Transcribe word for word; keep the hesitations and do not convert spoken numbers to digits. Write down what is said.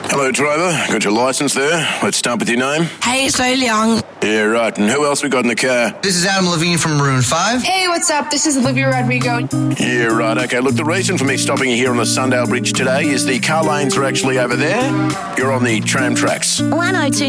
Hello, driver. Got your licence there. Let's start with your name. Hey, it's Lily Young. Yeah, right. And who else we got in the car? This is Adam Levine from Maroon five. Hey, what's up? This is Olivia Rodrigo. Yeah, right. Okay, look, the reason for me stopping you here on the Sundale Bridge today is the car lanes are actually over there. You're on the tram tracks. one oh two